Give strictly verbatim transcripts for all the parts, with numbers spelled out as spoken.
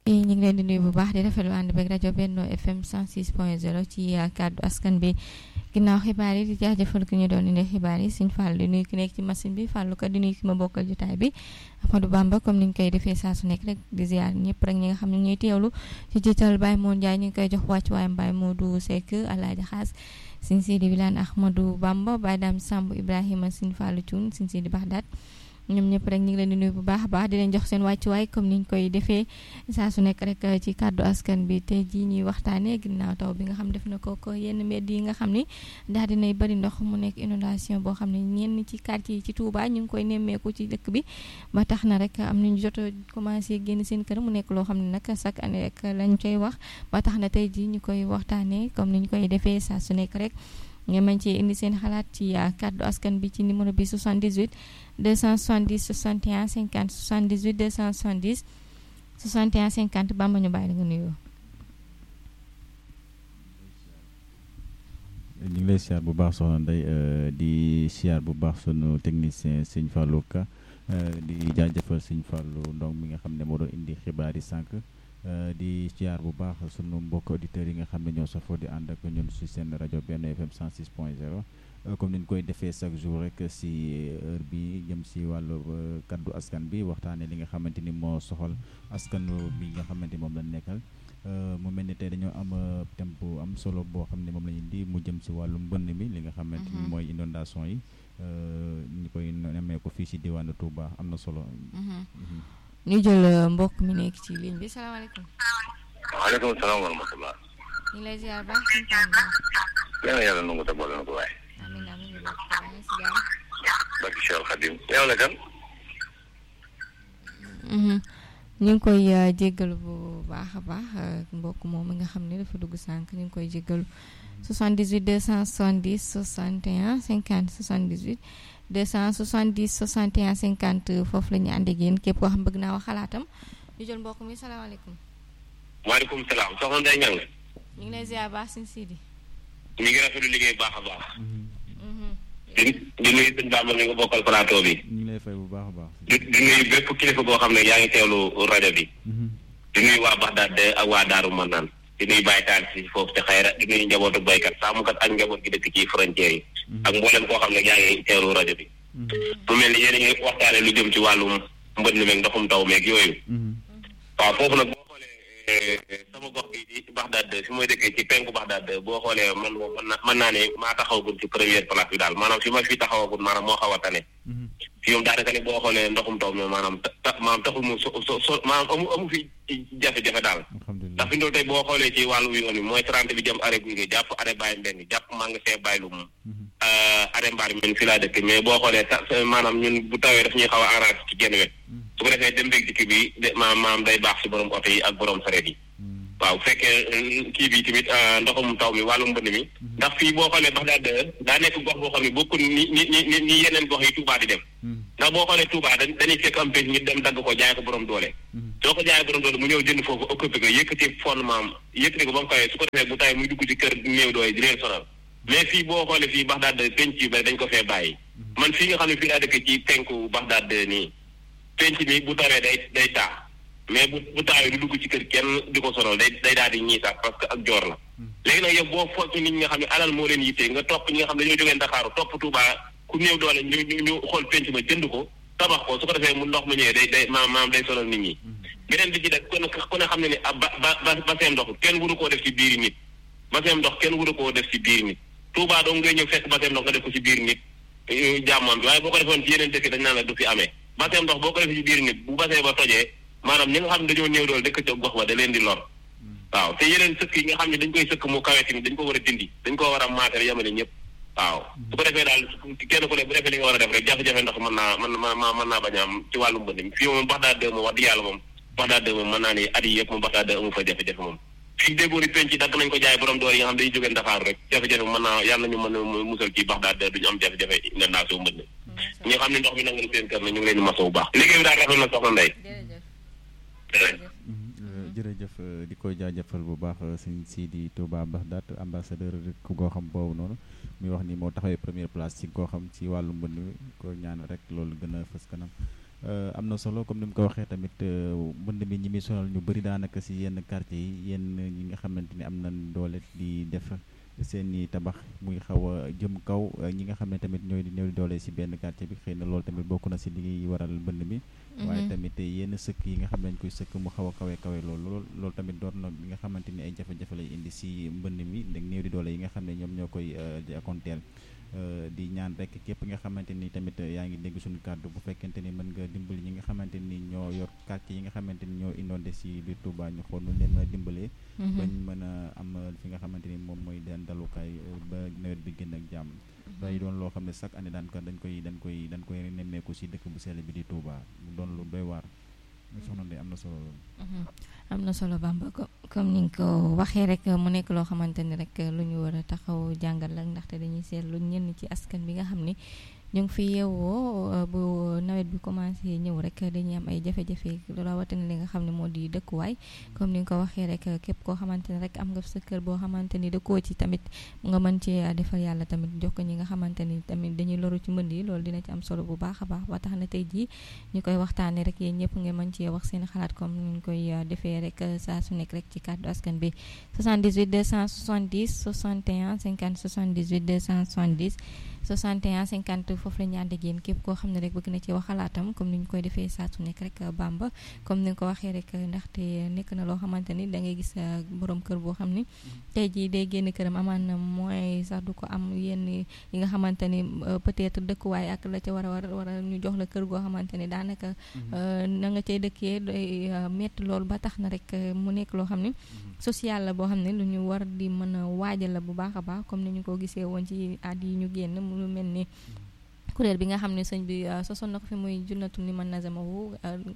yi ñu ngi leen di nuyu bu baax di rafetlu ànd beeg rajo Benno F M cent six point zéro ci kàddu askan bi ginnaaw xibaar yi di jaajëfal ki ñu doon indi xibaar yi Sëñ Fall di nuyu ki nekk ci machine bi Fallou ko di nuyu ki ma bokkal jotaay bi Ahmadou Bamba comme ni ñu koy defee saa su nekk rek di ziar ñëpp rek ñi nga xam ne ñuy teewlu ci jiital Baye Moon Ndiaye ñu ngi koy jox wàcc waaye Baye Modou Seck Alaaji Xaas Sëñ Sidi Wilane Ahmadou Bamba Baye Dame Samb Ibrahima Sëñ Fallou Thioune Sëñ Sidi Baxdaat ñoom ñëpp rek ñu ngi leen di nuyu bu baax a baax di leen jox seen wàccuwaay comme niñ koy defee saa su nekk rek ci kàddu askan bi tey jii ñuy waxtaanee ginnaaw taw bi nga xam def na ko ko yenn mbedd yi nga xam ni daal dinay bëri ndox mu nekk inondation boo xam ne ñenn ci quartier yi ci Touba ñu ngi koy nemmeeku ci dëkk bi ba tax na rek am nañu jot a commencé génn seen kër mu nekk loo xam ne nag chaque année rek lañ koy wax ba tax na tey jii ñu koy waxtaanee comme niñ koy defee saa su nekk rek nga mën ci indi seen xalaat ci kàddu askan bi ci numéro bi soixante-dix-huit deux cent soixante-dix soixante et un cinquante soixante-dix-huit deux cent soixante-dix soixante et un cinquante Bamba ñu bàyyi la nga nuyoo. ñu ngi lay siyaar bu baax soxna Ndeye di siyaar bu baax sunu technicien Sëñ Fallou Ka di jaajëfal Sëñ Fallou Ndong mi nga xam ne moo doon indi xibaar yi sànq. di siyaar bu baax sunu mbokk auditeurs yi nga xam ne ñoo safoo di ànd ak ñun si seen rajo Benno F M cent six point zéro comme ni ñu koy defee chaque jour rek si heure bi jëm si wàllu kaddu askan bi waxtaanee li nga xamante ni moo soxal askan bi nga xamante ni moom lañ nekkal mu mel ni tey dañoo am thème bu am solo boo xam ne moom la ñu indi mu jëm si wàllu mbënn mi li nga xamante ni mooy inondation yi ñu koy nemmee ko fii si diwaanu Touba am na solo. ñu jël mbokk mi nekk ci ligne bi salaamaaleykum. waaleykum salaam wa rahmatulah. ñu ngi lay ziar baax suñu tànn. yàlla yàlla nangu te boole na ko waaye. amiin amiin ñu bokk maa ngi si jàmm. barke Cheikh Khadim yow la kan. ñu ngi koy jéggalu bu baax a baax mbokk moom mi nga xam ne dafa dugg sànq ñu ngi koy jéggalu soixante-dix-huit deux cent soixante-dix soixante et un cinquante soixante-dix-huit deux cent soixante-dix soixante et un cinquante foofu la ñu ànd ak yéen képp koo xam bëgg naa wax xalaatam ñu jël mbokk mi salaamaaleykum. waaleykum salaam soxna Ndeye Niang. ñu ngi lay ziar baax Sëñ Sidi. ñu ngi rafetlu liggéey baax a baax. di di nuyu sëñ Bamba mi nga bokkal plateau bi. ñu ngi lay fay bu baax a baax. di di nuyu bépp kilifa boo xam ne yaa ngi teewlu rajo bi. di nuyu waa Baxdaad ak waa Daaru Manaan. di nuyu Baye Taal si foofu te xayra di nuyu njabootu baykat sàmmkat ak njaboot gi dëkk ci frontière yi. ak mboolem koo xam ne yaa ngi teewlu rajo bi. mu mel ni yéen a ngi waxtaane lu jëm ci wàllum mbënn meeg ndoxum taw meeg yooyu. waaw foofu nag boo xoolee sama gox bi di Baxdaad fi mooy dëkkee ci penku Baxdaad boo xoolee man moom mën naa mën naa ne maa taxawagul ci première place bi daal maanaam fi ma fi taxawagul maanaam moo xaw a tane. fi moom daanaka ne boo xoolee ndoxum taw mi maanaam ta maanaam taxul mu so so so maanaam amu amu fi jafe-jafe daal. ndax fi ñu tey boo xoolee ci wàllu yoon bi mooy trente bi jëm arrêt Gouye jàpp arrêt Baye Mbeng jàpp magasin Baye Loum. arrêt Mbaar mi fi laa dëkk mais boo xoolee ta maanaam ñun bu tawee daf ñuy xaw a arrangé ci genn wet. su ko defee dem beeg dikk bi de maanaam maanaam day baax si borom oto yi ak borom sareet yi. waaw bu fekkee kii bi tamit ndoxum taw mi wàllum mbënd mi. ndax fii boo xoolee Baxdaad daa nekk gox boo xam ne bokkul ni ni ni ni yeneen gox yi Touba di dem. ndax boo xoolee Touba dañ dañuy fekk am pêche ñu dem dagg ko jaay ko borom doole. soo ko jaayee borom doole mu ñëw jënd foofu occupé ko yëkkati fondement am yëkkati ko ba mu kawee su ko defee bu tawee muy dugg ci kër néew doole di leen sonal mais fii boo xoolee fii Baxdaad penc yu bari dañ ko fee bàyyi. man fii nga xam ne fii laa dëkk ci penku Baxdaad nii penc mi bu tawee day day taa mais bu bu taawee du dugg ci kër kenn di ko sonal day day daal di ñiisaat parce que ak joor la. léegi nag yow boo foog ci nit ñi nga xam ne alal moo leen yittee nga topp ñi nga xam ne dañoo jógee Ndakaaru topp Touba ku néew doole ñu ñu ñu xool penc ma jënd ko tabax ko su ko defee mu ndox mu ñëwee day day maam maam day sonal nit ñi. beneen bi ci def ku ne ku ne xam ne ni ab ba ba bassin ndox kenn waru koo def ci biir nit bassin ndox kenn waru koo def ci biir nit Touba dong ngay ñëw fekk bassin ndox nga def ko ci biir nit jàmmoon bi waaye boo ko defoon ci yeneen dëkk dañ naan la du fi amee bassin ndox boo ko defee ci biir nit bu bassin ba tojee maanaam ñi nga xam ne dañoo néew doole dëkk ca gox ba da leen di lor waaw te yeneen sëkk yi nga xam ne dañ koy sëkk mu kawe tamit dañ ko war a dindi dañ ko war a maatale yamale ñëpp waaw su ko defee daal kenn ku ne bu defee li nga war a def rek jafe-jafe ndox mën naa mën na mën naa bañ a am ci wàllu mbënd mi fii moom Baxdaad moom wax di yàlla moom Baxdaad moom mën naa ne at yi yëpp moom Baxdaad amu fa jafe-jafe moom fii déggoo ni penc dagg nañ ko jaay borom doole yi nga xam dañuy jógee Ndakaaru rek jafe-jafe mën naa yàlla ñu mën a musal ci Baxdaad duñu am jafe-jafe inondation mbënd ñi nga xam ne ndox mi nangu seen kër na ñu ngi leen di masawu baax liggéey bi daal rafet na soxna Ndeye jërëjëf di koy jaajëfal bu baax sëñ Sidi Touba Baxdaad ambassadeur ku goo xam boobu noonu muy wax ni moo taxawee première place ci goo xam ci wàllu mbënd mi ko ñaan rek loolu gën a fës kanam am na solo comme ni mu ko waxee tamit mbënd mi ñi muy sonal ñu bëri daanaka si yenn quartier yi yenn ñi nga xamante ni am nañ doole di def seen i tabax muy xaw a jëm kaw ñi nga xam ne tamit ñooy di néew di doole si benn quartier bi xëy na loolu tamit bokk na si li waral mbënd mi. waaye tamit yenn sëkk yi nga xam ne dañ koy sëkk mu xaw a kawe kawe loolu loolu tamit doon na li nga xamante ni ay jafe-jafe lay indi si mbënd mi ndax néew di doole yi nga xam ne ñoom ñoo koy di akonteel di ñaan rek képp nga xamante ni tamit yaa ngi dégg suñu kàddu bu fekkente ni mën nga dimbali ñi nga xamante ni ñoo yor quartier yi nga xamante ni ñoo inondé si biir Touba ñu xool nu leen mën a dimbalee bañ mën a am fi nga xamante ni moom mooy den dalukaay ba nawet bi génn ak jàmm day doon loo xam ne chaque année daan ko dañ koy dañ koy dañ koy nemmeeku si dëkk bu sell bi di Touba mu doon lu doy waar soxna Ndeye am na solo loolu am na solo Bamba comme ni nga ko waxee rek mu nekk loo xamante ni rek lu ñu war a taxaw jàngal la ndaxte dañuy seetlu ñenn ci askan bi nga xam ni ñu ngi fi yeewoo bu nawet bi commencé ñëw rek dañuy am ay jafe-jafe rawatina li nga xam ne moo di dëkkuwaay comme ni nga ko waxee rek képp koo xamante ne rek am nga sa kër boo xamante ni dëkkoo ci tamit nga mën ci defal yàlla tamit jox ko ñi nga xamante ni tamit dañuy loru ci mbënd yi loolu dina ci am solo bu baax a baax ba tax na tey jii ñu koy waxtaanee rek yéen ñëpp nga mën ci wax seen xalaat comme ni ñu koy defee rek saa su nekk rek ci kàddu askan bi soixante-dix-huit deux cent soixante-dix soixante et un cinquante soixante-dix-huit deux cent soixante-dix soixante et un cinquante foofu la ñu ànd ak yéen képp koo xam ne rek bëgg na ci wax xalaatam comme ni ñu koy defee saa su nekk rek Bamba comme ni nga ko waxee rek ndaxte nekk na loo xamante ni da ngay gis borom kër boo xam ni tey jii day génn këram amaan na mooy sax du ko am yenn yi nga xamante ni peut-être dëkkuwaay ak la ca war a war war a ñu jox la kër goo xamante ni daanaka na nga cay dëkkee day metti loolu ba tax na rek mu nekk loo xam ni social la boo xam ne lu ñu war di mën a waajal la bu baax a baax comme ni ñu ko gisee woon ci at yi ñu génn mu mel ni kuréel bi nga xam ne sëñ bi sosoon na ko fi muy junnatu ni man nazamahu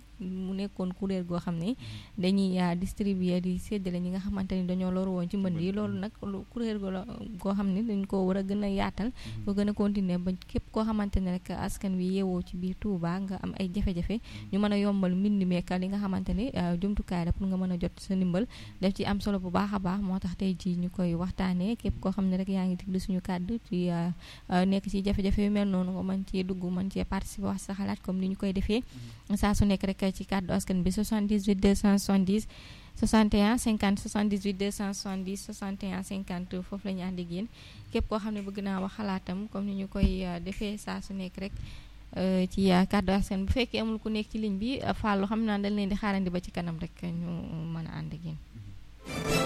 mu nekkoon kuréel goo xam ne dañuy distribuer di séddale ñi nga xamante ni dañoo loru woon ci mbënd yi loolu nag kuréel goo xam ne dañ ko war a gën a yaatal ko gën a continuer ba képp koo xamante ne rek askan wi yeewoo ci biir Touba nga am ay jafe-jafe ñu mën a yombal mbind meeka li nga xamante ni jumtukaay la pour nga mën a jot sa ndimbal def ci am solo bu baax a baax moo tax tey ji ñu koy waxtaanee képp koo xam ne rek yaa ngi diglu suñu kàddu ci nekk ci jafe-jafe yu mel noonu man cee dugg man cee participer wax sa xalaat comme ni ñu koy defee saa su nekk rek ci kàddu askan bi soixante-dix-huit deux cent soixante-dix soixante et un cinquante soixante-dix-huit deux cent soixante-dix soixante et un cinquante foofu la ñu ànd ak yéen képp koo xam ne bëgg naa wax xalaatam comme ni ñu koy defee saa su nekk rek ci kàddu askan bu fekkee amul ku nekk ci ligne bi Fallou xam naa dañ leen di xaarandi ba ci kanam rek ñu mën a ànd ak yéen